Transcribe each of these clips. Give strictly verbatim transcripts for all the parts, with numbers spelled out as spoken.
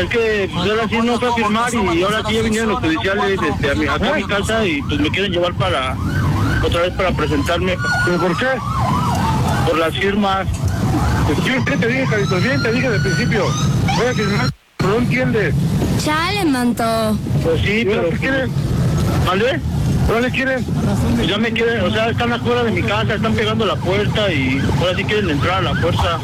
Es que pues, ahora sí no fue a firmar y ahora sí ya vinieron los judiciales este, a mi, acá a mi casa y pues me quieren llevar para, otra vez para presentarme. ¿Pero por qué? Por las firmas. Pues yo ¿qué te dije, Carlitos? Bien, te dije desde el principio. Voy a firmar, pero no entiendes. Chale, manto. Pues sí, pero... ¿Qué quieren? ¿Vale? ¿Dónde quieren? Pues ya me quieren, o sea, están afuera de mi casa, están pegando la puerta y ahora sí quieren entrar a la fuerza.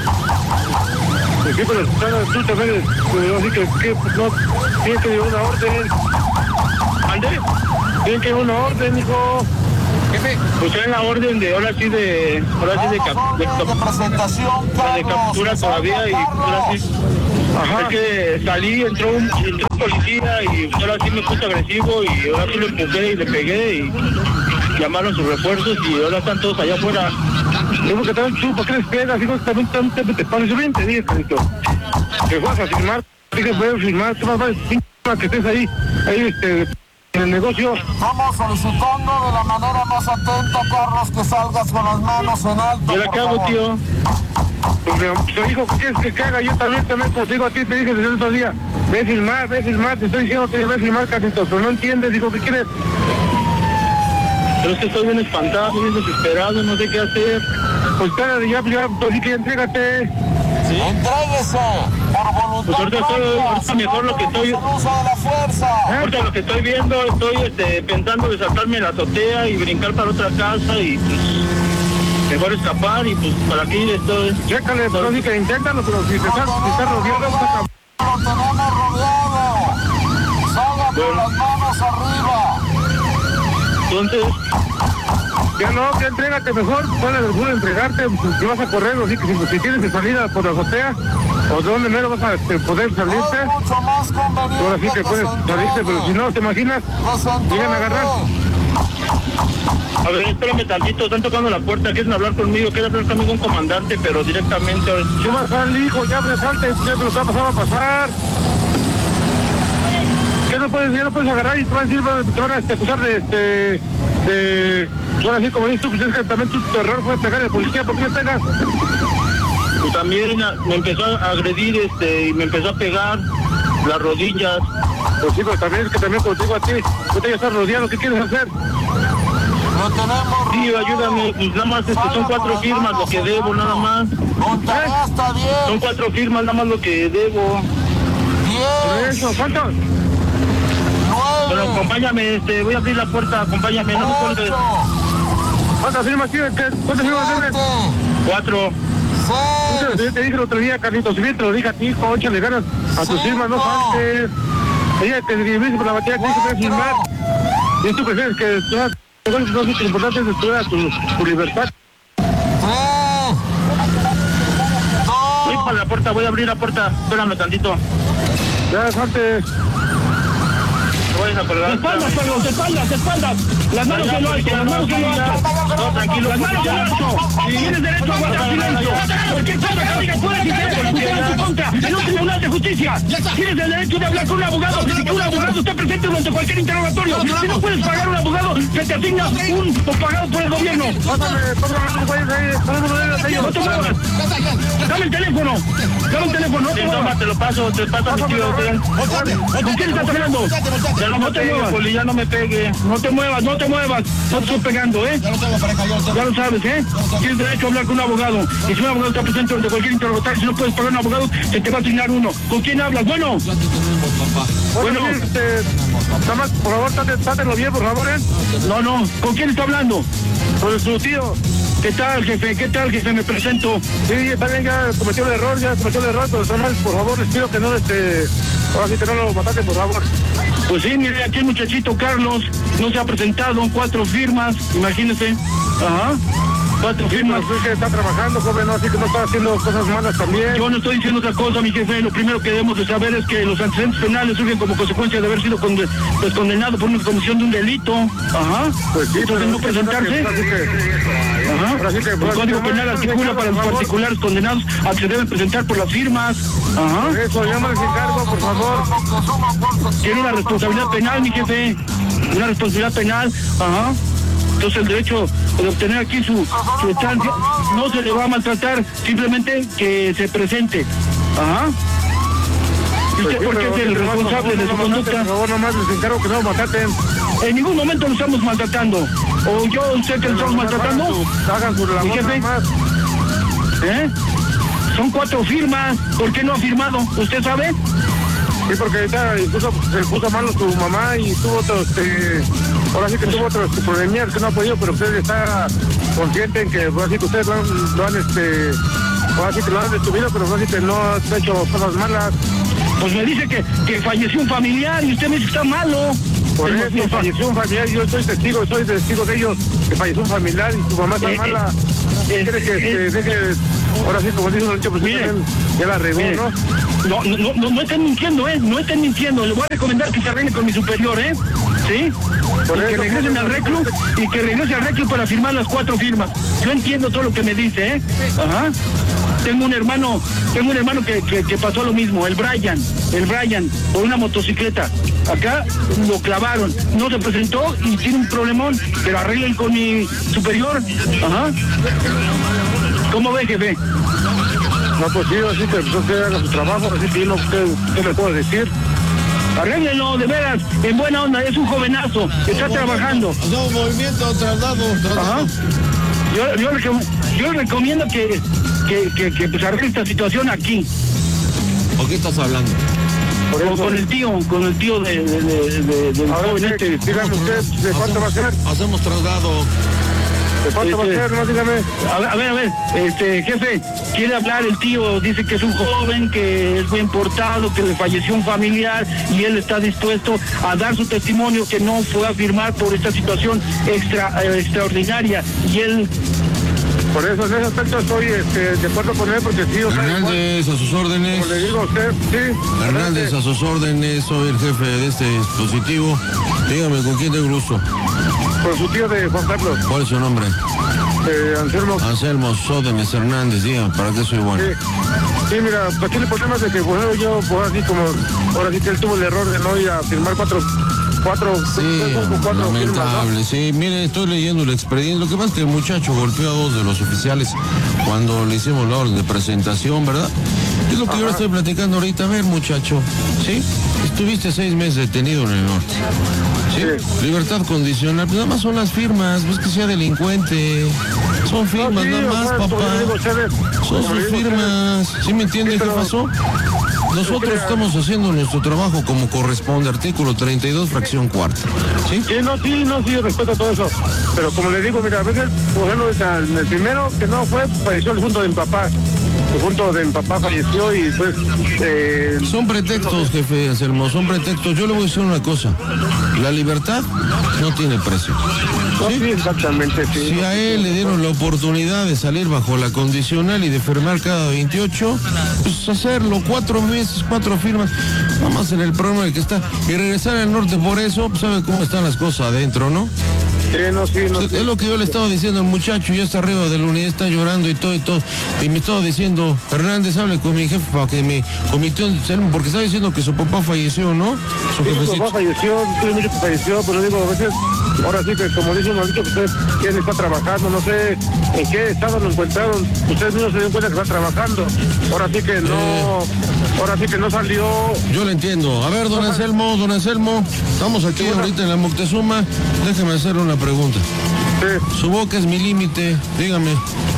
Pues sí, pero claro, tú también, pero así que, que pues, no, tienen que llevar una orden. ¿Vale? Tienen que llevar una orden, hijo. Pues en la orden de, ahora sí de, ahora sí de, cap, de, cap, de captura todavía y ahora sí. Ajá. Es que salí, entró un, entró un policía y ahora sí me puse agresivo y ahora sí lo empujé y le pegué y llamaron sus refuerzos y ahora están todos allá afuera. Digo que también tú, ¿para qué les pegas? Digo que también te, te, te pares. Yo bien te dije, Carlito, que vas a firmar, dije, voy a firmar, tú más vale que estés ahí, ahí este, en el negocio. Estamos solicitando de la manera más atenta, Carlos, que salgas con las manos en alto. ¿Y ahora qué hago, tío? Pues me dijo, ¿qué quieres que haga? Yo también te meto, digo a ti, te dije desde el otro día, ve a filmar, ve a filmar, te estoy diciendo que ve a filmar, Carlito, pero no entiendes, digo, ¿qué quieres? Pero es que estoy bien espantado, bien desesperado, no sé qué hacer. Pues espérate, ya, ya, pues sí que entrégate. ¿Sí? Entréguese, por voluntad. Pues ahorita estoy, ahorita mejor lo que estoy... uso de la fuerza. Ahorita lo que estoy viendo, estoy este, pensando de saltarme en la azotea y brincar para otra casa y pues... mejor escapar y pues para aquí estoy... Chécale, pero sí que inténtalo, pero si te estás, si estás rodeado, vas a... Lo tenemos rodeado. Salga con las manos arriba. Entonces... Ya no, que entrégate mejor, puedes mejor entregarte, si vas a correr, así que si, si tienes que salida por la azotea, o de donde menos vas a este, poder salirte, ahora sí que puedes salirte, pero si no, ¿te imaginas? Llegan a agarrar. A ver, espérame tantito, están tocando la puerta, quieren hablar conmigo, quieren hablar conmigo un comandante, pero directamente... ¿Qué vas a salir, hijo? Ya me salte, ya te lo está pasando a pasar. ¿Qué no puedes, ya no puedes agarrar y te van a decir, te van a este, acusar de, este, de... Ahora sí, como dices tú, pues es que también tu error fue pegar al policía, ¿por qué me pegas? Y también me empezó a agredir, este, y me empezó a pegar las rodillas. Pues sí, pero también es que también contigo a ti, tú te ya estás rodeado, ¿qué quieres hacer? Lo tenemos. Sí, ayúdame, pues nada más, este, son cuatro firmas lo que debo, nada más. Montaña está bien. Son cuatro firmas, nada más lo que debo. Por Diez. eso, ¿cuántos? Pero acompáñame, este, voy a abrir la puerta, acompáñame, no me cuelgues. ¿Cuántas firmas tienes? ¿Cuántas firmas tienes? Cuatro. Seis. Yo te dije el otro día, Carlitos, si bien te lo dije a ti, hijo, échale ganas a tus firmas, no faltes. Ella te escribiste por la batería, te dije que firmar. Y tú prefieres que todas las cosas que importantes es tu, tu libertad. Tres. Voy para la puerta, voy a abrir la puerta, espérame tantito. Ya, salte. Voy a colgar. Espaldas, Carlos, espaldas, espaldas. Las manos en lo alto, las manos en lo alto. No, tranquilo. Las manos en lo alto. Tienes derecho a guardar silencio. Cualquier cosa que digas fuera si quieres escuchar en tu contra. En un tribunal de justicia. Tienes el derecho de hablar con un abogado. Que un abogado esté presente durante cualquier interrogatorio. Si no puedes pagar un abogado, se te asigna un pagado por el gobierno. Pásame, pásame, güeyes ahí, pásame, No te muevas. Dame el teléfono. Dame el teléfono, no te muevas. Te lo paso, te paso a mi tío. ¿Con quién estás hablando? Ya no me pegue, Poli, ya no me pegue. No te muevas, no te muevas. No te estoy pegando, ¿eh? Ya lo sabes, ¿eh? Tienes derecho a hablar con un abogado. Y si un abogado está presente durante cualquier interrogatorio, si no puedes pagar un abogado, se te va a asignar uno. ¿Con quién hablas? Bueno. Bueno, este, nada más, por favor, trátelo bien, por favor, ¿eh? No, no. ¿Con quién está hablando? Con su tío. ¿Qué tal, jefe? ¿Qué tal, jefe? Me presento. Sí, también ya cometió el error, ya cometió el error, pero además, por favor, les pido que no, este, ahora sí que no lo mataste, por favor. Pues sí, mire, aquí el muchachito Carlos no se ha presentado, cuatro firmas, imagínese. Ajá. Cuatro firmas. Sí, que está trabajando, joven, ¿no? Así que no está haciendo cosas malas también. Yo no estoy diciendo otra cosa, mi jefe. Lo primero que debemos de saber es que los antecedentes penales surgen como consecuencia de haber sido conde pues, condenado por una comisión de un delito. Ajá. Pues sí, entonces no presentarse. Ajá. El Código Penal articula para los particulares condenados a que se deben presentar por las firmas. Ajá. Por eso, llámales en cargo, por favor. Tiene una responsabilidad penal, mi jefe. Una responsabilidad penal. Ajá. Entonces el derecho de obtener aquí su, su estancia no se le va a maltratar, simplemente que se presente. Ajá. ¿Y usted por qué es el responsable de su conducta? Por favor, nomás les encargo que no maltraten. En ningún momento lo estamos maltratando. ¿O yo, usted que lo estamos maltratando? Hagan su labor jefe? nomás. ¿Eh? Son cuatro firmas. ¿Por qué no ha firmado? ¿Usted sabe? Sí, porque ahorita incluso se le puso malo su mamá y tuvo otros, este, ahora sí que tuvo otros problemas que no ha podido, pero usted está consciente en que, ahora sí que ustedes lo han, lo han este, ahora sí que lo han destruido, pero ahora sí que no han hecho cosas malas. Pues me dice que, que falleció un familiar y usted me dice que está malo. Por El- eso el- falleció un familiar, yo soy testigo, soy testigo de ellos, que falleció un familiar y su mamá está Eh, mala. eh, ¿Quiere que eh, este, deje, ahora sí como dice un dicho, pues Mire, también ya la regó, mire, ¿no? No, no, no, no, no estén mintiendo, ¿eh? No estén mintiendo. Le voy a recomendar que se arregle con mi superior, ¿eh? ¿Sí? Por Y que eso, regresen por al eso. reclu y que regrese al reclu para firmar las cuatro firmas. Yo entiendo todo lo que me dice, ¿eh? Ajá. Tengo un hermano, tengo un hermano que, que, que pasó lo mismo, el Brian, el Brian, por una motocicleta. Acá lo clavaron, no se presentó y tiene un problemón, pero arreglen con mi superior. Ajá. ¿Cómo ve, jefe? No, pues sí, así que pues, usted haga su trabajo, así que yo no, ¿qué, qué le puedo decir? Arréglenlo, de veras, en buena onda, es un jovenazo, está trabajando. No, movimiento, traslado, traslado. Ajá. Yo, yo, recom- yo recomiendo que, que, que, que pues, arregle esta situación aquí, ¿O qué estás hablando? Por con, eso, con el tío, con el tío de, de, de, de- del ahora joven usted, este. dígame usted, ¿de cuánto va a ser? Hacemos traslado. ¿De cuánto va a Este- ser? No, dígame. A ver, a ver, a ver, este, jefe, quiere hablar el tío, dice que es un joven, que es bien portado, que le falleció un familiar y él está dispuesto a dar su testimonio que no fue a firmar por esta situación extra, eh, extraordinaria y él... Por eso, en ese aspecto estoy este, de acuerdo con él, porque sí, o sea, Hernández, a sus órdenes. como le digo a usted, sí. Hernández, a sus órdenes. Soy el jefe de este dispositivo. Dígame, ¿con quién tengo el gusto? Por su tío de Juan Carlos, ¿Cuál es su nombre? eh, Anselmo. Anselmo Sódenes Hernández. Dígame, ¿para qué soy bueno? Sí. Sí, mira, pues aquí el problema es de que, bueno, yo, pues así como, ahora sí que él tuvo el error de no ir a firmar cuatro, cuatro, Sí, cuatro, cuatro lamentable, firmas, sí, mire, estoy leyendo el expediente. Lo que pasa es que el muchacho golpeó a dos de los oficiales cuando le hicimos la orden de presentación, ¿verdad? Es lo que yo le estoy platicando ahorita. A ver, muchacho, ¿sí? Estuviste seis meses detenido en el norte, ¿sí? Sí. Libertad condicional, pues nada más son las firmas, no es que sea delincuente. Son ¿no? firmas, Sí, nada o más, sea, como le digo a papá. ustedes, Son como le sus digo a ustedes, firmas. ¿Sí me entiende Sí, qué pero- pasó? Nosotros crea- estamos haciendo nuestro trabajo como corresponde, artículo treinta y dos, fracción cuarta. ¿Sí? Sí, no, sí, no, sí, respeto todo eso. Pero como le digo, mira, a veces, por ejemplo, o sea, el primero que no fue, falleció el junto de mi papá. El junto de mi papá falleció y pues... Eh, Son pretextos, jefe Anselmo, son pretextos. Yo le voy a decir una cosa. La libertad no tiene precio. no, sí, exactamente, sí. Si a él le dieron la oportunidad de salir bajo la condicional y de firmar cada veintiocho, pues hacerlo, cuatro meses, cuatro firmas, nada más en el programa el que está. Y regresar al norte por eso, pues sabe cómo están las cosas adentro, ¿no? Sí, no, sí, no, Es sí. lo que yo le estaba diciendo al muchacho, ya está arriba de la unidad, está llorando y todo y todo. Y me estaba diciendo, Hernández, hable con mi jefe para que me cometió, porque estaba diciendo que su papá falleció, ¿no? Su Sí, su jefecito. papá falleció, tiene mucho que falleció, pero digo, a veces, ahora sí que como dice un maldito que usted quién está trabajando, no sé en qué estado lo encontraron, ustedes mismos se dieron cuenta que está trabajando, ahora sí que no, ahora sí que no salió, Yo le entiendo. A ver, don Anselmo, don Anselmo, estamos aquí Sí, bueno. ahorita en la Moctezuma. Déjeme hacerle una pregunta. sí. Su boca es mi límite, dígame.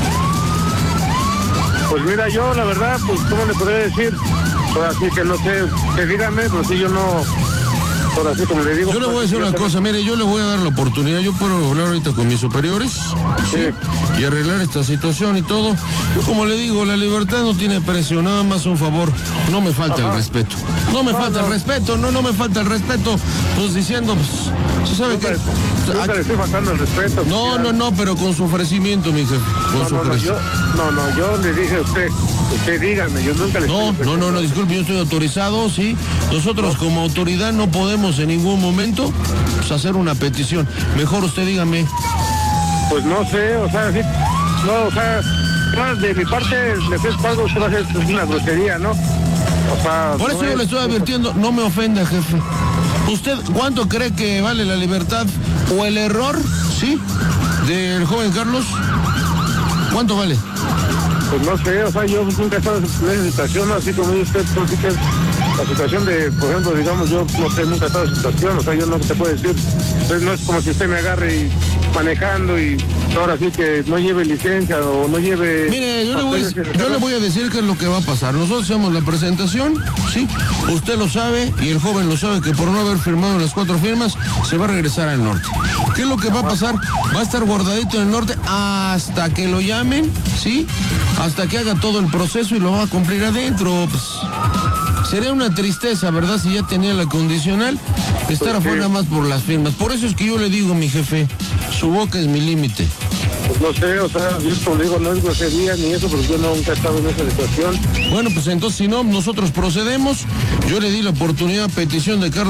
Pues mira, yo la verdad, pues cómo le podría decir, pues así que no sé, que dígame, pues si yo no, ahora sí como le digo. Yo le voy a decir una cosa, mire, yo le voy a dar la oportunidad, yo puedo hablar ahorita con mis superiores, ¿sí? Y arreglar esta situación y todo. Yo como le digo, la libertad no tiene precio, nada más un favor, no me falta el respeto. No me No, falta no. el respeto, no, no me falta el respeto. Pues diciendo, pues, ¿se sabe Nunca, qué? nunca le estoy faltando el respeto. No, no, no, pero con su ofrecimiento, mi jefe, con No, su no, no, yo, ofrecimiento. no, no, yo le dije a usted, usted dígame, yo nunca le No, estoy no, no, no, disculpe, yo estoy autorizado, sí. Nosotros como autoridad no podemos en ningún momento pues, hacer una petición. Mejor usted dígame. Pues no sé, o sea, sí, no, o sea, no, de mi parte, le ofrezco algo, usted va a hacer una grosería, ¿no? O sea, Por eso no yo es- le estoy advirtiendo, no me ofenda, jefe. ¿Usted cuánto cree que vale la libertad o el error, sí, del joven Carlos? ¿Cuánto vale? Pues no sé, o sea, yo nunca he estado en esa situación, así como dice usted, pues, sí que la situación de, por ejemplo, digamos, yo no sé, nunca he estado en situación, o sea, yo no te puedo decir, pues no es como si usted me agarre y manejando y ahora sí que no lleve licencia o no lleve... Mire, yo le, voy, yo le voy a decir qué es lo que va a pasar. Nosotros hacemos la presentación, ¿sí? Usted lo sabe y el joven lo sabe que por no haber firmado las cuatro firmas se va a regresar al norte. ¿Qué es lo que va a pasar? Va a estar guardadito en el norte hasta que lo llamen, ¿sí? Hasta que haga todo el proceso y lo va a cumplir adentro. Pues, sería una tristeza, ¿verdad? Si ya tenía la condicional, estar afuera más por las firmas. Por eso es que yo le digo, mi jefe, su boca es mi límite. Pues no sé, o sea, yo como digo, no es grosería ni eso, porque yo nunca he estado en esa situación. Bueno, pues entonces, si no, nosotros procedemos. Yo le di la oportunidad a petición de Carlos